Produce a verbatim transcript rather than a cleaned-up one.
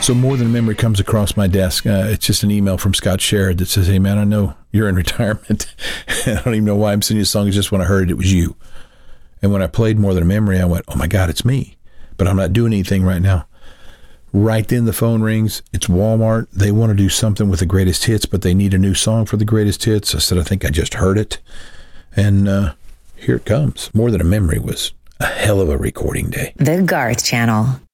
So More Than a Memory comes across my desk. Uh, it's just an email from Scott Sherrod that says, hey, man, I know you're in retirement. I don't even know why I'm sending you a song. It's just when I heard it, it was you. And when I played More Than a Memory, I went, oh, my God, it's me. But I'm not doing anything right now. Right then the phone rings. It's Walmart. They want to do something with the greatest hits, but they need a new song for the greatest hits. I said, I think I just heard it. And uh, here it comes. More Than a Memory was a hell of a recording day. The Garth Channel.